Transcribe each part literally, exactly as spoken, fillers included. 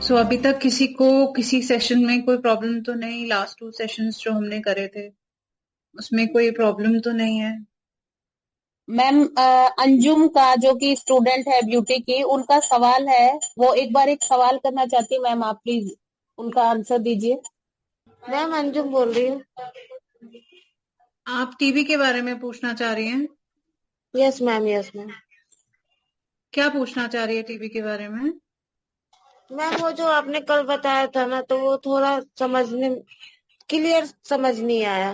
सो so, अभी तक किसी को किसी सेशन में कोई प्रॉब्लम तो नहीं? लास्ट टू सेशंस जो हमने करे थे उसमें कोई प्रॉब्लम तो नहीं है? मैम अंजुम का जो कि स्टूडेंट है ब्यूटी की, उनका सवाल है, वो एक बार एक सवाल करना चाहती है। मैम आप प्लीज उनका आंसर दीजिए। मैम अंजुम बोल रही हूँ। आप टीबी के बारे में पूछना चाह रही हैं? Yes ma'am, yes ma'am. क्या पूछना चाह रही है टीबी के बारे में? मैम वो जो आपने कल बताया था ना, तो वो थोड़ा समझने क्लियर समझ नहीं आया।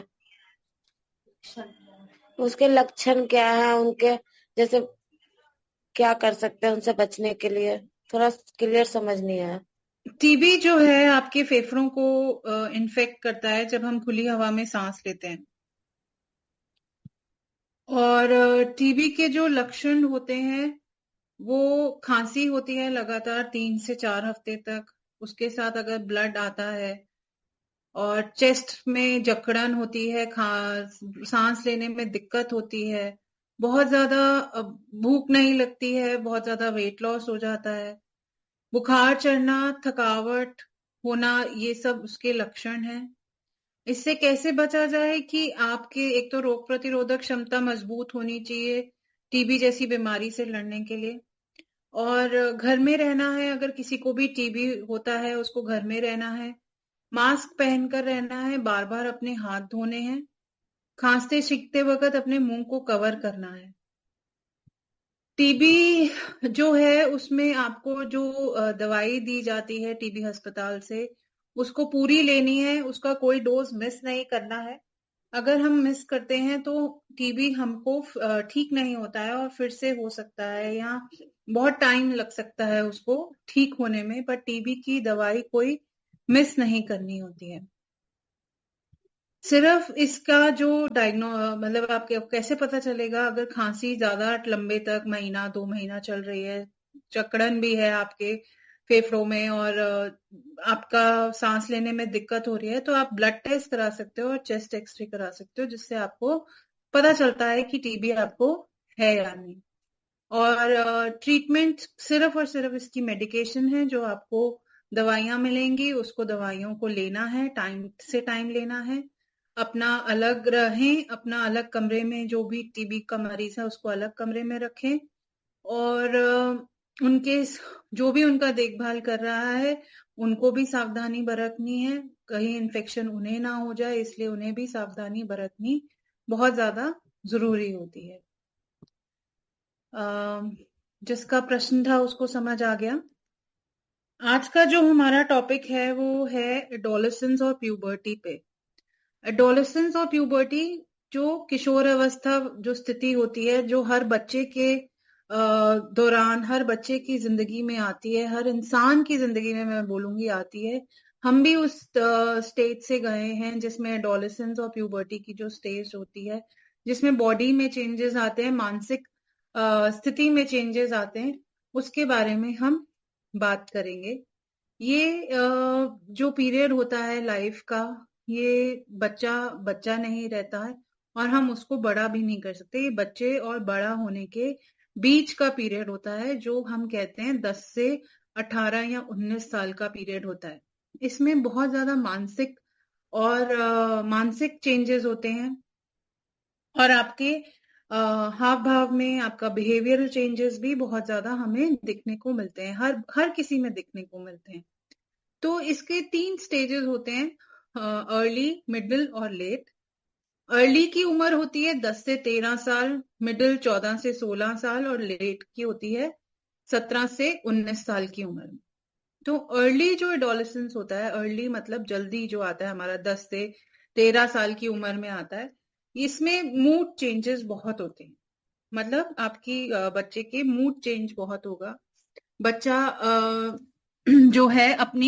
उसके लक्षण क्या है, उनके जैसे क्या कर सकते हैं उनसे बचने के लिए, थोड़ा क्लियर समझ नहीं आया। टीबी जो है आपके फेफड़ों को इन्फेक्ट करता है जब हम खुली हवा में सांस लेते हैं। और टीबी के जो लक्षण होते हैं वो खांसी होती है लगातार तीन से चार हफ्ते तक, उसके साथ अगर ब्लड आता है, और चेस्ट में जकड़न होती है, सांस लेने में दिक्कत होती है, बहुत ज्यादा भूख नहीं लगती है, बहुत ज्यादा वेट लॉस हो जाता है, बुखार चढ़ना, थकावट होना, ये सब उसके लक्षण हैं। इससे कैसे बचा जाए कि आपके एक तो रोग प्रतिरोधक क्षमता मजबूत होनी चाहिए टीबी जैसी बीमारी से लड़ने के लिए, और घर में रहना है। अगर किसी को भी टीबी होता है उसको घर में रहना है, मास्क पहनकर रहना है, बार बार अपने हाथ धोने हैं, खांसते छींकते वक्त अपने मुंह को कवर करना है। टीबी जो है उसमें आपको जो दवाई दी जाती है टीबी अस्पताल से, उसको पूरी लेनी है, उसका कोई डोज मिस नहीं करना है। अगर हम मिस करते हैं तो टीबी हमको ठीक नहीं होता है और फिर से हो सकता है, या बहुत टाइम लग सकता है उसको ठीक होने में, पर टीबी की दवाई कोई मिस नहीं करनी होती है। सिर्फ इसका जो डायग्नो मतलब आपके कैसे पता चलेगा अगर खांसी ज्यादा लंबे तक महीना दो महीना चल रही है, जकड़न भी है आपके फेफड़ों में, और आपका सांस लेने में दिक्कत हो रही है, तो आप ब्लड टेस्ट करा सकते हो और चेस्ट एक्सरे करा सकते हो, जिससे आपको पता चलता है कि टीबी आपको है या नहीं। और ट्रीटमेंट सिर्फ और सिर्फ इसकी मेडिकेशन है, जो आपको दवाइयां मिलेंगी, उसको दवाइयों को लेना है, टाइम से टाइम लेना है, अपना अलग रहें, अपना अलग कमरे में, जो भी टीबी का मरीज है उसको अलग कमरे में रखें, और उनके जो भी उनका देखभाल कर रहा है उनको भी सावधानी बरतनी है, कहीं इन्फेक्शन उन्हें ना हो जाए, इसलिए उन्हें भी सावधानी बरतनी बहुत ज्यादा जरूरी होती है। जिसका प्रश्न था उसको समझ आ गया। आज का जो हमारा टॉपिक है वो है एडोलेसेंस और प्यूबर्टी पे। एडोलेसेंस और प्यूबर्टी जो किशोर अवस्था जो स्थिति होती है, जो हर बच्चे के दौरान, हर बच्चे की जिंदगी में आती है, हर इंसान की जिंदगी में मैं बोलूंगी आती है। हम भी उस स्टेज से गए हैं जिसमें एडोलेसेंस और प्यूबर्टी की जो स्टेज होती है, जिसमें बॉडी में चेंजेस आते हैं, मानसिक स्थिति में चेंजेस आते हैं, उसके बारे में हम बात करेंगे। ये जो पीरियड होता है लाइफ का, ये बच्चा बच्चा नहीं रहता है और हम उसको बड़ा भी नहीं कर सकते। ये बच्चे और बड़ा होने के बीच का पीरियड होता है, जो हम कहते हैं दस से अठारह या उन्नीस साल का पीरियड होता है। इसमें बहुत ज्यादा मानसिक और आ, मानसिक चेंजेस होते हैं, और आपके हाव भाव में आपका बिहेवियरल चेंजेस भी बहुत ज्यादा हमें दिखने को मिलते हैं, हर हर किसी में दिखने को मिलते हैं। तो इसके तीन स्टेजेस होते हैं, अर्ली, मिडिल और लेट। अर्ली की उम्र होती है दस से तेरह साल, मिडिल चौदह से सोलह साल, और लेट की होती है सत्रह से उन्नीस साल की उम्र में। तो अर्ली जो एडोलेसेंस होता है, अर्ली मतलब जल्दी जो आता है हमारा, दस से तेरह साल की उम्र में आता है, इसमें मूड चेंजेस बहुत होते हैं। मतलब आपकी बच्चे के मूड चेंज बहुत होगा। बच्चा जो है अपनी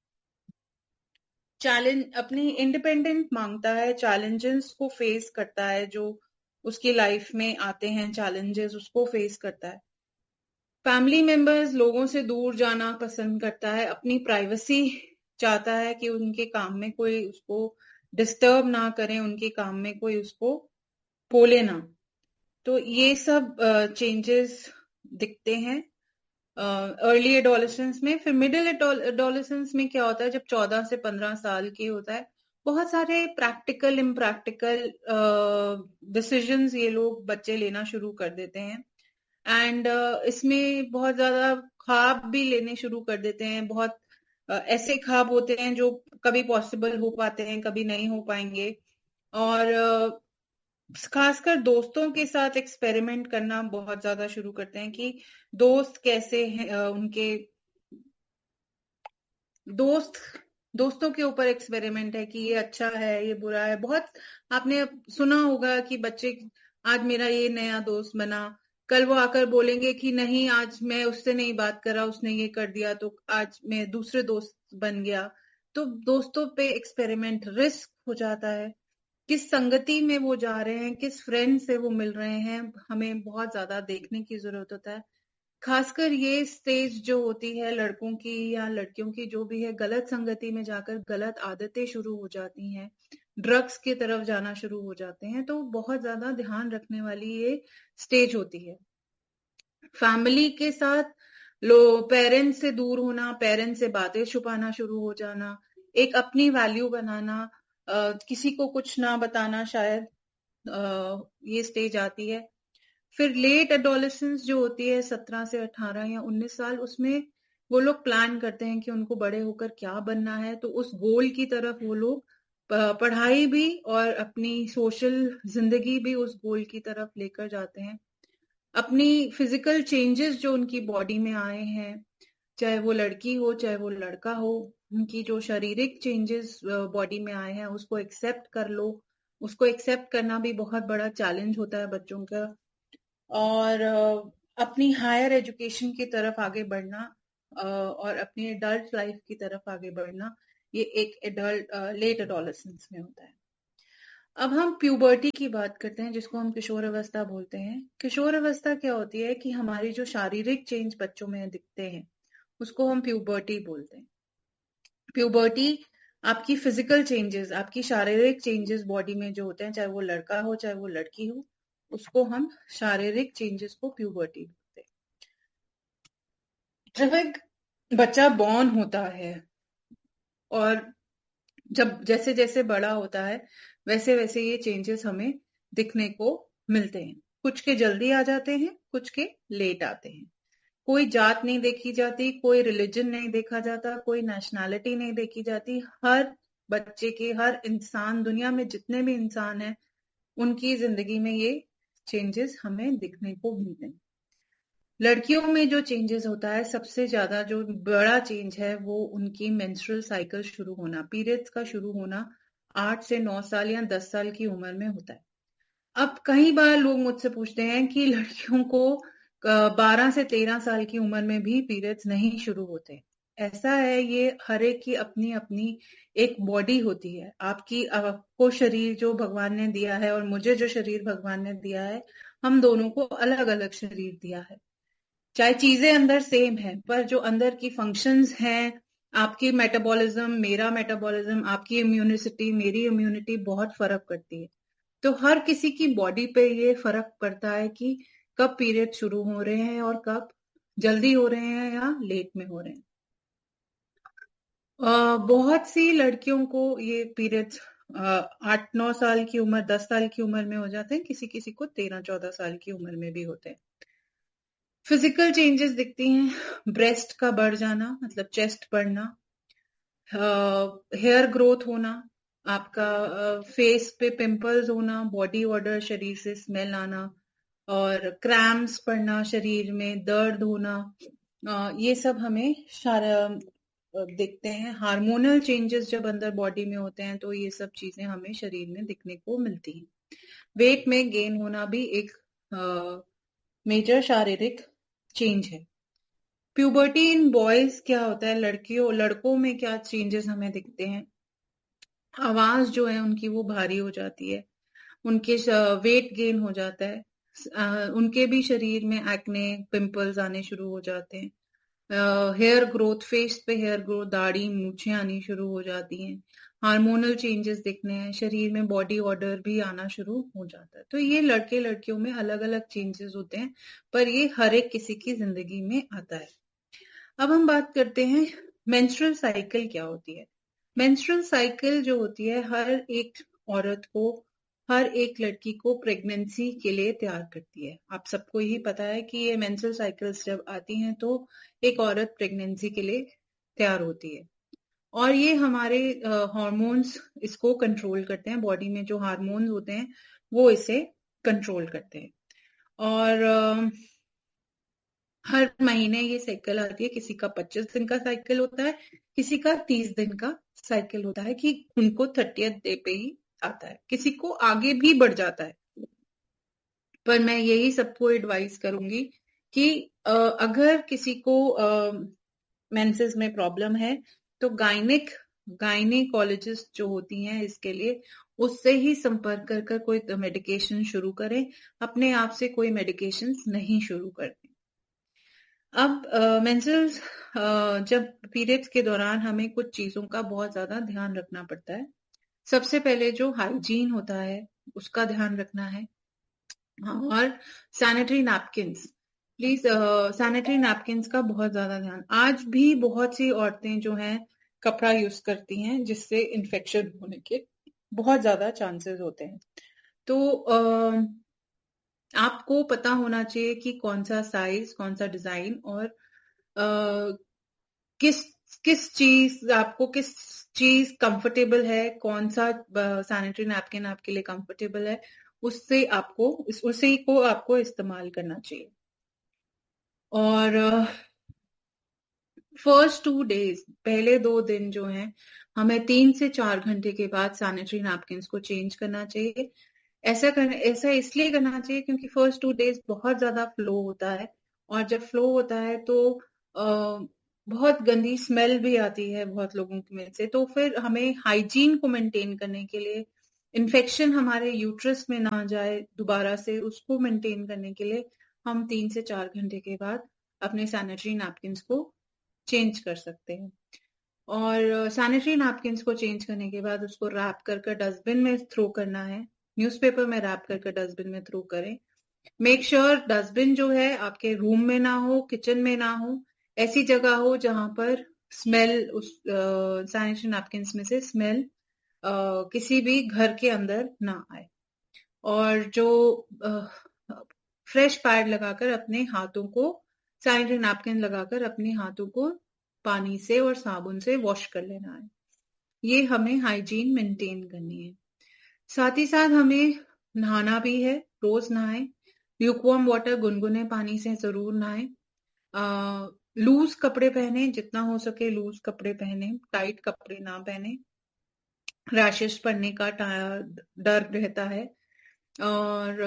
चैलेंज अपनी इंडिपेंडेंट मांगता है, चैलेंजेस को फेस करता है, जो उसकी लाइफ में आते हैं चैलेंजेस उसको फेस करता है। फैमिली मेंबर्स लोगों से दूर जाना पसंद करता है, अपनी प्राइवेसी चाहता है कि उनके काम में कोई उसको डिस्टर्ब ना करे, उनके काम में कोई उसको बोले ना। तो ये सब चेंजेस दिखते हैं। अर्ली एडोलेसेंस में। फिर मिडिल एडोलेसेंस में क्या होता है, जब चौदह से पंद्रह साल की होता है, बहुत सारे प्रैक्टिकल इम्प्रैक्टिकल डिसीजंस ये लोग बच्चे लेना शुरू कर देते हैं। एंड uh, इसमें बहुत ज्यादा ख्वाब भी लेने शुरू कर देते हैं। बहुत uh, ऐसे ख्वाब होते हैं जो कभी पॉसिबल हो पाते हैं, कभी नहीं हो पाएंगे। और uh, खासकर दोस्तों के साथ एक्सपेरिमेंट करना बहुत ज्यादा शुरू करते हैं कि दोस्त कैसे हैं, uh, उनके दोस्त दोस्तों के ऊपर एक्सपेरिमेंट है कि ये अच्छा है, ये बुरा है। बहुत आपने सुना होगा कि बच्चे, आज मेरा ये नया दोस्त बना, कल वो आकर बोलेंगे कि नहीं, आज मैं उससे नहीं बात कर रहा, उसने ये कर दिया, तो आज मैं दूसरे दोस्त बन गया। तो दोस्तों पे एक्सपेरिमेंट, रिस्क हो जाता है। किस संगति में वो जा रहे हैं, किस फ्रेंड से वो मिल रहे हैं, हमें बहुत ज्यादा देखने की जरूरत होता है। खासकर ये स्टेज जो होती है लड़कों की या लड़कियों की, जो भी है, गलत संगति में जाकर गलत आदतें शुरू हो जाती हैं, ड्रग्स की तरफ जाना शुरू हो जाते हैं। तो बहुत ज्यादा ध्यान रखने वाली ये स्टेज होती है। फैमिली के साथ लो पेरेंट्स से दूर होना, पेरेंट्स से बातें छुपाना शुरू हो जाना, एक अपनी वैल्यू बनाना, आ, किसी को कुछ ना बताना, शायद आ, ये स्टेज आती है। फिर लेट एडोलेसेंस जो होती है सत्रह से अठारह या उन्नीस साल, उसमें वो लोग प्लान करते हैं कि उनको बड़े होकर क्या बनना है। तो उस गोल की तरफ वो लोग पढ़ाई भी और अपनी सोशल जिंदगी भी उस गोल की तरफ लेकर जाते हैं। अपनी फिजिकल चेंजेस जो उनकी बॉडी में आए हैं, चाहे वो लड़की हो चाहे वो लड़का हो, उनकी जो शारीरिक चेंजेस बॉडी में आए हैं उसको एक्सेप्ट कर लो। उसको एक्सेप्ट करना भी बहुत बड़ा चैलेंज होता है बच्चों का। और अपनी हायर एजुकेशन की तरफ आगे बढ़ना और अपनी एडल्ट लाइफ की तरफ आगे बढ़ना, ये एक एडल्ट लेट एडोलेसेंस में होता है। अब हम प्यूबर्टी की बात करते हैं, जिसको हम किशोर अवस्था बोलते हैं। किशोर अवस्था क्या होती है कि हमारी जो शारीरिक चेंज बच्चों में दिखते हैं उसको हम प्यूबर्टी बोलते हैं। प्यूबर्टी आपकी फिजिकल चेंजेस, आपकी शारीरिक चेंजेस बॉडी में जो होते हैं, चाहे वो लड़का हो चाहे वो लड़की हो, उसको हम शारीरिक चेंजेस को प्यूबर्टी बोलते हैं। जब एक बच्चा बॉर्न होता है और जब जैसे जैसे बड़ा होता है वैसे वैसे ये चेंजेस हमें दिखने को मिलते हैं। कुछ के जल्दी आ जाते हैं, कुछ के लेट आते हैं। कोई जात नहीं देखी जाती, कोई रिलीजन नहीं देखा जाता, कोई नेशनैलिटी नहीं देखी जाती। हर बच्चे के, हर इंसान, दुनिया में जितने भी इंसान हैं, उनकी जिंदगी में ये चेंजेस हमें दिखने को मिलते हैं। लड़कियों में जो चेंजेस होता है, सबसे ज्यादा जो बड़ा चेंज है वो उनकी मेंस्ट्रुअल साइकिल शुरू होना, पीरियड्स का शुरू होना आठ से नौ साल या दस साल की उम्र में होता है। अब कई बार लोग मुझसे पूछते हैं कि लड़कियों को बारह से तेरह साल की उम्र में भी पीरियड्स नहीं शुरू होते। ऐसा है, ये हर एक की अपनी अपनी एक बॉडी होती है। आपकी आपको शरीर जो भगवान ने दिया है और मुझे जो शरीर भगवान ने दिया है, हम दोनों को अलग अलग शरीर दिया है। चाहे चीजें अंदर सेम है, पर जो अंदर की फंक्शंस हैं, आपकी मेटाबॉलिज्म मेरा मेटाबॉलिज्म, आपकी इम्यूनिसिटी मेरी इम्यूनिटी बहुत फर्क करती है। तो हर किसी की बॉडी पे ये फर्क पड़ता है कि कब पीरियड शुरू हो रहे हैं और कब जल्दी हो रहे हैं या लेट में हो रहे हैं। आ, बहुत सी लड़कियों को ये पीरियड्स आठ नौ साल की उम्र, दस साल की उम्र में हो जाते हैं। किसी किसी को तेरह चौदह साल की उम्र में भी होते हैं। फिजिकल चेंजेस दिखती हैं, ब्रेस्ट का बढ़ जाना, मतलब चेस्ट बढ़ना, हेयर ग्रोथ होना, आपका फेस पे पिंपल्स होना, बॉडी ऑर्डर, शरीर से स्मेल आना, और क्रैम्प्स पड़ना, शरीर में दर्द होना, ये सब हमें दिखते हैं। हार्मोनल चेंजेस जब अंदर बॉडी में होते हैं तो ये सब चीजें हमें शरीर में दिखने को मिलती हैं। वेट में गेन होना भी एक मेजर शारीरिक चेंज है। प्यूबर्टी इन बॉयज क्या होता है, लड़कियों लड़कों में क्या चेंजेस हमें दिखते हैं। आवाज जो है उनकी वो भारी हो जाती है, उनके वेट गेन हो जाता है, उनके भी शरीर में एक्ने, पिंपल्स आने शुरू हो जाते हैं, हेयर ग्रोथ, फेस पे हेयर ग्रोथ, दाढ़ी, मूछें आनी शुरू हो जाती हैं, हार्मोनल चेंजेस दिखने हैं, शरीर में बॉडी ऑर्डर भी आना शुरू हो जाता है। तो ये लड़के लड़कियों में अलग अलग चेंजेस होते हैं, पर ये हर एक किसी की जिंदगी में आता है। अब हम बात करते हैं मेंस्ट्रुअल साइकिल क्या होती है। मेंस्ट्रुअल साइकिल जो होती है हर एक औरत को, हर एक लड़की को प्रेगनेंसी के लिए तैयार करती है। आप सबको ही पता है कि ये मेंस्ट्रुअल साइकिल्स जब आती हैं तो एक औरत प्रेगनेंसी के लिए तैयार होती है, और ये हमारे हार्मोन्स इसको कंट्रोल करते हैं। बॉडी में जो हार्मोन्स होते हैं वो इसे कंट्रोल करते हैं। और अ, हर महीने ये साइकिल आती है। किसी का पच्चीस दिन का साइकिल होता है, किसी का तीस दिन का साइकिल होता है, कि उनको थर्टियथ डे पे ही आता है, किसी को आगे भी बढ़ जाता है। पर मैं यही सबको एडवाइस करूंगी कि अ, अगर किसी को मेंसेस में प्रॉब्लम है तो गायनिक गायनिकोलॉजिस्ट जो होती हैं इसके लिए, उससे ही संपर्क कर कर कोई मेडिकेशन शुरू करें। अपने आप से कोई मेडिकेशन नहीं शुरू करते। अब मेंसेस जब पीरियड्स के दौरान हमें कुछ चीजों का बहुत ज्यादा ध्यान रखना पड़ता है। सबसे पहले जो हाइजीन होता है उसका ध्यान रखना है। हाँ, और sanitary napkins, please sanitary napkins का बहुत ज्यादा ध्यान। आज भी बहुत सी औरतें जो हैं कपड़ा यूज करती हैं जिससे इन्फेक्शन होने के बहुत ज्यादा चांसेस होते हैं। तो uh, आपको पता होना चाहिए कि कौन सा साइज, कौन सा डिजाइन, और uh, किस किस चीज आपको किस चीज कंफर्टेबल है, कौन सा सैनिटरी नैपकिन आपके लिए कंफर्टेबल है, उससे आपको उसी को आपको इस्तेमाल करना चाहिए। और फर्स्ट टू डेज, पहले दो दिन जो हैं, हमें तीन से चार घंटे के बाद सैनिटरी नैपकिन्स को चेंज करना चाहिए। ऐसा करना ऐसा इसलिए करना चाहिए क्योंकि फर्स्ट टू डेज बहुत ज्यादा फ्लो होता है, और जब फ्लो होता है तो आ, बहुत गंदी स्मेल भी आती है बहुत लोगों में से। तो फिर हमें हाइजीन को मेंटेन करने के लिए, इन्फेक्शन हमारे यूट्रस में ना जाए दोबारा से, उसको मेंटेन करने के लिए हम तीन से चार घंटे के बाद अपने सैनिटरी नैपकिन्स को चेंज कर सकते हैं। और सैनिटरी नैपकिन्स को चेंज करने के बाद उसको रैप कर कर डस्टबिन में थ्रो करना है। न्यूज़पेपर में रैप करके डस्टबिन में थ्रो करें। मेक श्योर डस्टबिन जो है आपके रूम में ना हो, किचन में ना हो, ऐसी जगह हो जहां पर स्मेल, उस सैनिटरी नैपकिन्स में से स्मेल uh, किसी भी घर के अंदर ना आए। और जो फ्रेश पैड लगाकर अपने हाथों को, सैनिटरी नैपकिन लगाकर अपने हाथों को पानी से और साबुन से वॉश कर लेना है। ये हमें हाइजीन मेंटेन करनी है। साथ ही साथ हमें नहाना भी है, रोज नहाए। ल्यूकवार्म वाटर, गुनगुने पानी से जरूर नहाए। लूज कपड़े पहने, जितना हो सके लूज कपड़े पहने, टाइट कपड़े ना पहने। रैशेस पड़ने का डर रहता है। और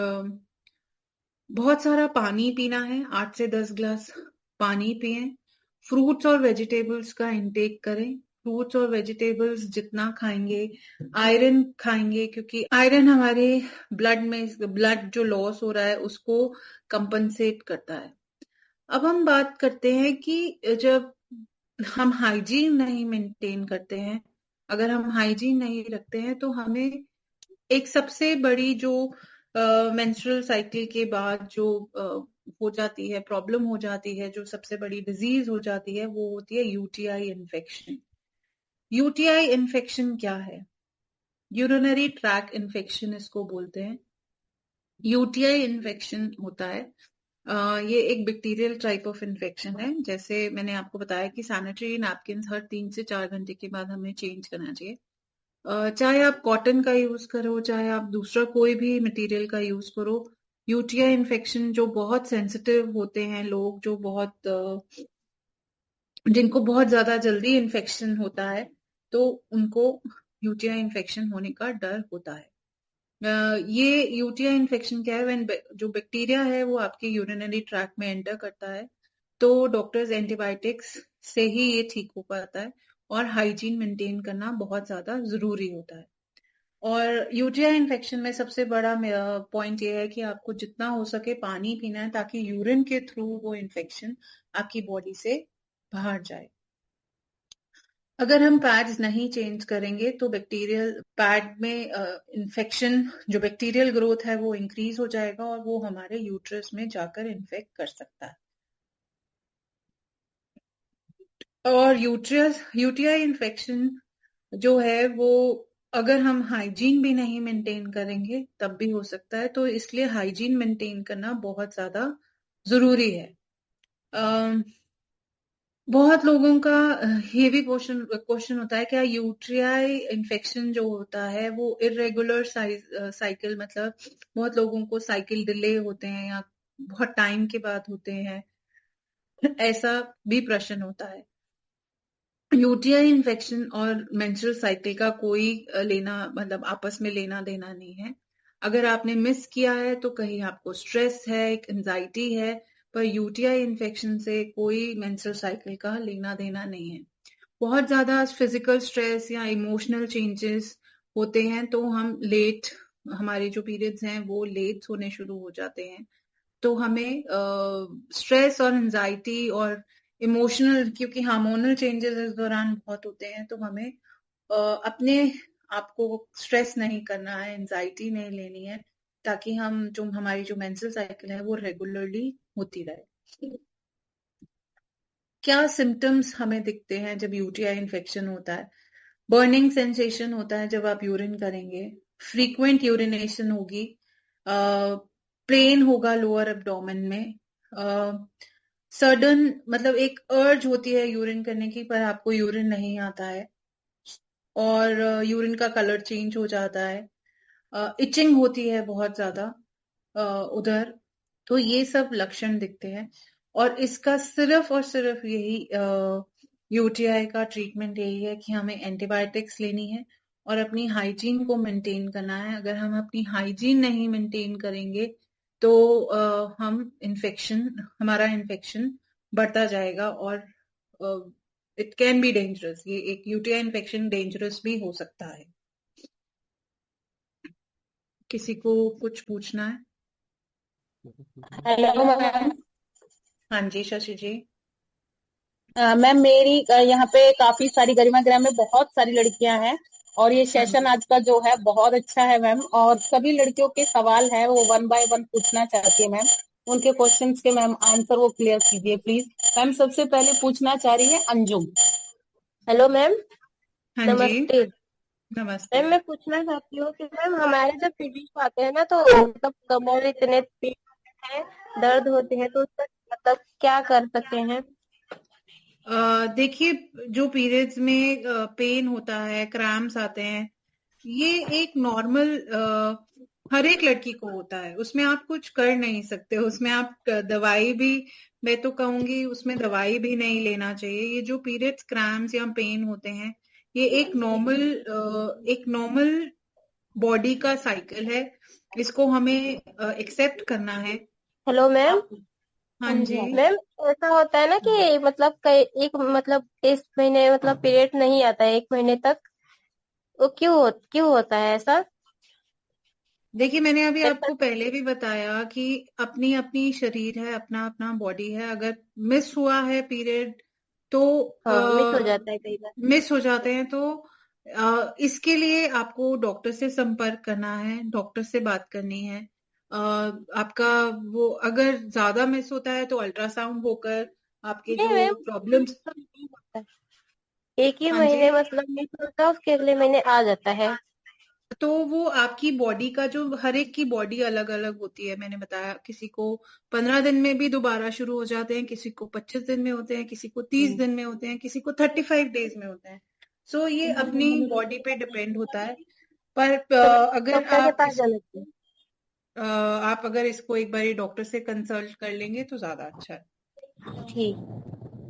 बहुत सारा पानी पीना है, आठ से दस ग्लास पानी पिए। फ्रूट्स और वेजिटेबल्स का इंटेक करें। फ्रूट्स और वेजिटेबल्स जितना खाएंगे, आयरन खाएंगे, क्योंकि आयरन हमारे ब्लड में, ब्लड जो लॉस हो रहा है उसको कंपनसेट करता है। अब हम बात करते हैं कि जब हम हाइजीन नहीं मेंटेन करते हैं, अगर हम हाइजीन नहीं रखते हैं तो हमें एक सबसे बड़ी जो मेंस्ट्रुअल साइकिल के बाद जो uh, हो जाती है, प्रॉब्लम हो जाती है, जो सबसे बड़ी डिजीज हो जाती है, वो होती है यूटीआई इन्फेक्शन। यूटीआई इन्फेक्शन क्या है? यूरिनरी ट्रैक इन्फेक्शन इसको बोलते हैं। यूटीआई इन्फेक्शन होता है, uh, ये एक बैक्टीरियल टाइप ऑफ इन्फेक्शन है। जैसे मैंने आपको बताया कि सैनिटरी नैपकिन हर तीन से चार घंटे के बाद हमें चेंज करना चाहिए। चाहे आप कॉटन का यूज करो, चाहे आप दूसरा कोई भी मटेरियल का यूज करो। यूटीआई इन्फेक्शन जो बहुत सेंसिटिव होते हैं लोग, जो बहुत जिनको बहुत ज्यादा जल्दी इन्फेक्शन होता है, तो उनको यूटीआई इन्फेक्शन होने का डर होता है। ये यूटीआई इन्फेक्शन क्या है? व्हेन जो बैक्टीरिया है वो आपके यूरिनरी ट्रैक में एंटर करता है, तो डॉक्टर्स एंटीबायोटिक्स से ही ये ठीक हो पाता है, और हाइजीन मेंटेन करना बहुत ज्यादा जरूरी होता है। और यूटीआई इन्फेक्शन में सबसे बड़ा पॉइंट ये है कि आपको जितना हो सके पानी पीना है, ताकि यूरिन के थ्रू वो इन्फेक्शन आपकी बॉडी से बाहर जाए। अगर हम पैड्स नहीं चेंज करेंगे तो बैक्टीरियल पैड में इन्फेक्शन, जो बैक्टीरियल ग्रोथ है वो इंक्रीज हो जाएगा, और वो हमारे यूट्रस में जाकर इन्फेक्ट कर सकता है। और यूट्रियस यूटीआई इन्फेक्शन जो है वो अगर हम हाइजीन भी नहीं मेंटेन करेंगे तब भी हो सकता है, तो इसलिए हाइजीन मेंटेन करना बहुत ज्यादा जरूरी है। अम, बहुत लोगों का अ, ये भी क्वेश्चन क्वेश्चन होता है, क्या यूटीआई इन्फेक्शन जो होता है वो इरेगुलर साइकिल, मतलब बहुत लोगों को साइकिल डिले होते हैं या बहुत टाइम के बाद होते हैं, ऐसा भी प्रश्न होता है। यूटीआई इन्फेक्शन और मेंस्ट्रुअल साइकिल का कोई अ, लेना मतलब आपस में लेना देना नहीं है। अगर आपने मिस किया है तो कहीं आपको स्ट्रेस है, एक एंजाइटी है, पर यूटीआई इन्फेक्शन से कोई मेंस्ट्रुअल साइकिल का लेना देना नहीं है। बहुत ज्यादा फिजिकल स्ट्रेस या इमोशनल चेंजेस होते हैं तो हम लेट, हमारे जो पीरियड्स हैं वो लेट होने शुरू हो जाते हैं, तो हमें स्ट्रेस और एंजाइटी और इमोशनल, क्योंकि हार्मोनल चेंजेस इस दौरान बहुत होते हैं, तो हमें अ, अपने आपको स्ट्रेस नहीं करना है, एंजाइटी नहीं लेनी है, ताकि हम जो हमारी जो मेंस्ट्रुअल साइकिल है वो रेगुलरली होती रहे। क्या सिम्टम्स हमें दिखते हैं जब यूटीआई इन्फेक्शन होता है? बर्निंग सेंसेशन होता है जब आप यूरिन करेंगे, फ्रीक्वेंट यूरिनेशन होगी, पेन होगा लोअर एब्डोमेन में, सडन मतलब एक अर्ज होती है यूरिन करने की पर आपको यूरिन नहीं आता है, और यूरिन का कलर चेंज हो जाता है, इचिंग होती है बहुत ज्यादा उधर, तो ये सब लक्षण दिखते हैं। और इसका सिर्फ और सिर्फ यही यूटीआई का ट्रीटमेंट यही है कि हमें एंटीबायोटिक्स लेनी है और अपनी हाइजीन को मेंटेन करना है। अगर हम अपनी हाइजीन नहीं मेंटेन करेंगे तो uh, हम इन्फेक्शन हमारा इन्फेक्शन बढ़ता जाएगा और इट कैन बी डेंजरस। ये एक यूटीआई इन्फेक्शन डेंजरस भी हो सकता है। किसी को कुछ पूछना है? Hello ma'am. हाँ जी शशि जी। मैम मेरी अ, यहाँ पे काफी सारी गरिमा ग्राम में बहुत सारी लड़कियां हैं और ये हाँ सेशन जी। आज का जो है बहुत अच्छा है मैम, और सभी लड़कियों के सवाल है वो वन बाय वन पूछना चाहती है मैम। उनके क्वेश्चंस के मैम आंसर वो क्लियर कीजिए प्लीज। मैम सबसे पहले पूछना चाह रही है अंजुम। हेलो मैम, हाँ जी नमस्ते। नमस्ते। मैम मैं पूछना चाहती हूँ कि मैम हमारे जब पीरियड्स आते हैं ना तो मतलब कमर इतने पेन होते हैं, दर्द होते हैं, तो उसका मतलब क्या कर सकते हैं? अ, देखिए, जो पीरियड्स में पेन होता है, क्रैम्प्स आते हैं, ये एक नॉर्मल हर एक लड़की को होता है, उसमें आप कुछ कर नहीं सकते। उसमें आप क- दवाई भी, मैं तो कहूंगी उसमें दवाई भी नहीं लेना चाहिए। ये जो पीरियड्स क्रैम्प्स या पेन होते हैं, ये एक नॉर्मल एक नॉर्मल बॉडी का साइकिल है, इसको हमें एक्सेप्ट करना है। Hello ma'am. हाँ जी। मैम ऐसा होता है ना कि मतलब कई एक मतलब इस महीने मतलब पीरियड नहीं आता है एक महीने तक, वो क्यों हो, क्यों होता है ऐसा? देखिए, मैंने अभी ऐसा आपको पहले भी बताया कि अपनी अपनी शरीर है, अपना अपना बॉडी है। अगर मिस हुआ है पीरियड तो हाँ, मिस हो आ, जाता है कई बार। मिस हो जाते हैं तो आ, इसके लिए आपको डॉक्टर से संपर्क करना है, डॉक्टर से बात करनी है। आ, आपका वो अगर ज्यादा मिस होता है तो अल्ट्रासाउंड होकर आपके नहीं जो मैम, प्रॉब्लम्स। तो नहीं होता है। एक ही हाँ जी। महीने मतलब मिस होता है, उसके अगले महीने आ जाता है। तो वो आपकी बॉडी का जो, हर एक की बॉडी अलग अलग होती है। मैंने बताया किसी को पंद्रह दिन में भी दोबारा शुरू हो जाते हैं, किसी को पच्चीस दिन में होते हैं, किसी को तीस दिन में होते हैं, किसी को थर्टी फाइव डेज में होते हैं। सो so, ये अपनी बॉडी पे डिपेंड होता है। पर तो अ, अगर डॉक्टर के आप पास इस जाना चाहिए। अ, आप अगर इसको एक बार डॉक्टर से कंसल्ट कर लेंगे तो ज्यादा अच्छा है। ठीक,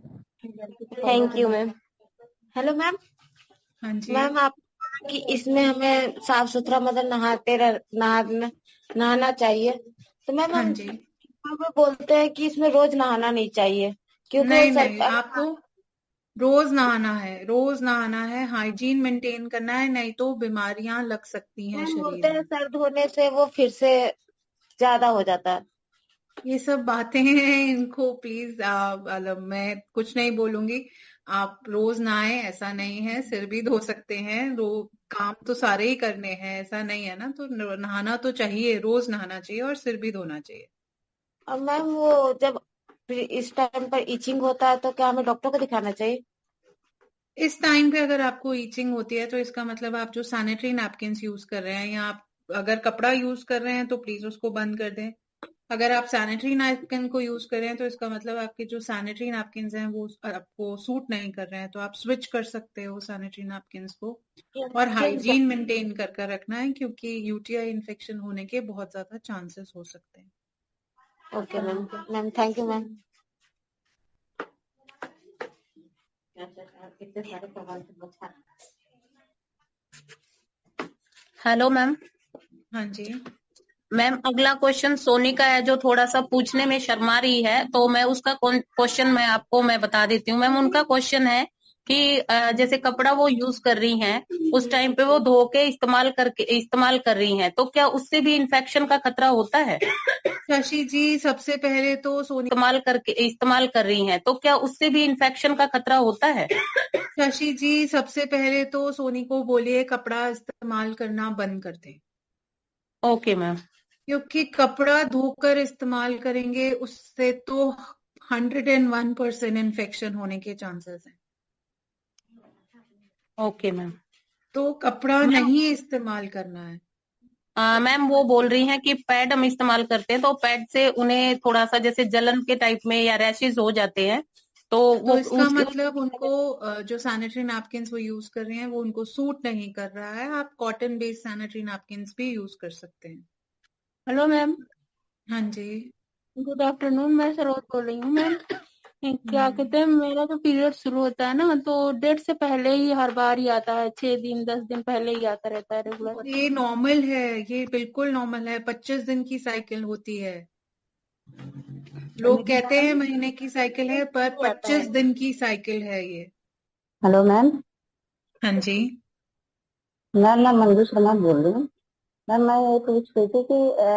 thank you ma'am. Hello ma'am. हाँ जी। मैम आप कि इसमें हमें साफ सुथरा मतलब नहाते रह, नहाना नहाना चाहिए, तो मैम हाँ हम जी। हमें बोलते हैं कि इसमें रोज नहाना नहीं चाहिए, क्योंकि वो नहीं नहीं, सरकार आपको रोज नहाना है, रोज नहाना है, हाइजीन मेंटेन करना है, नहीं तो बीमारियां लग सकती हैं मैम शरीर बोलते हैं में। सर्द होने से वो फिर से ज्यादा हो जाता है। ये सब बातें हैं, इनको प्लीज मतलब मैं कुछ नहीं बोलूंगी। आप रोज नहाएं ऐसा नहीं है, सिर भी धो सकते हैं, रो काम तो सारे ही करने हैं, ऐसा नहीं है ना, तो नहाना तो चाहिए, रोज नहाना चाहिए और सिर भी धोना चाहिए। और मैम वो जब फिर इस टाइम पर इचिंग होता है तो क्या हमें डॉक्टर को दिखाना चाहिए? इस टाइम पे अगर आपको ईचिंग होती है तो इसका मतलब आप जो सैनिटरी नैपकिन यूज कर रहे हैं या आप अगर कपड़ा यूज कर रहे हैं तो प्लीज उसको बंद कर दें। अगर आप सैनिटरी नैपकिन को यूज कर रहे हैं तो इसका मतलब आपके जो सैनिटरी नैपकिन हैं वो आपको सूट नहीं कर रहे हैं, तो आप स्विच कर सकते हो सैनिटरी नैपकिन को। और हाइजीन मेंटेन कर कर रखना है क्योंकि यूटीआई इन्फेक्शन होने के बहुत ज्यादा चांसेस हो सकते हैं। Okay ma'am. Ma'am thank you ma'am. कितने सारे सवाल पूछा। Hello ma'am. हाँ जी मैम अगला क्वेश्चन सोनी का है जो थोड़ा सा पूछने में शर्मा रही है, तो मैं उसका क्वेश्चन मैं आपको मैं बता देती हूँ। मैम उनका क्वेश्चन है कि अ, जैसे कपड़ा वो यूज कर रही हैं उस टाइम पे वो धो के इस्तेमाल करके इस्तेमाल कर रही हैं, तो क्या उससे भी इन्फेक्शन का खतरा होता है? शशि जी, सबसे पहले तो सोनी इस्तेमाल करके इस्तेमाल कर रही हैं तो क्या उससे भी इन्फेक्शन का खतरा होता है? शशि जी, सबसे पहले तो सोनी को बोलिए कपड़ा इस्तेमाल करना बंद कर दे, ओके मैम। क्योंकि कपड़ा धोकर इस्तेमाल करेंगे उससे तो hundred and one percent infection होने के चांसेस हैं। Okay ma'am. तो कपड़ा नहीं इस्तेमाल करना है। मैम वो बोल रही हैं कि पैड हम इस्तेमाल करते हैं तो पैड से उन्हें थोड़ा सा जैसे जलन के टाइप में या रैशेज हो जाते हैं, तो वो तो इसका उस, मतलब उनको जो सैनिटरी नैपकिन वो यूज कर रहे हैं वो उनको सूट नहीं कर रहा है। आप कॉटन बेस्ड सैनिटरी नैपकिन भी यूज कर सकते हैं। Hello ma'am. हाँ जी गुड आफ्टरनून, मैं सरोज बोल रही हूँ मैम। क्या कहते हैं, मेरा जो पीरियड शुरू होता है ना तो डेट से पहले ही हर बार ही आता है, छह दिन दस दिन पहले ही आता रहता है रेगुलर। ये नॉर्मल है, ये बिल्कुल नॉर्मल है। पच्चीस दिन की साइकिल होती है। लोग कहते हैं महीने की साइकिल है पर पच्चीस दिन की साइकिल है ये। Hello ma'am. हाँ जी मैम मैं मंजू शर्मा बोल रही हूँ। मैम मैं ये पूछ रही थी कि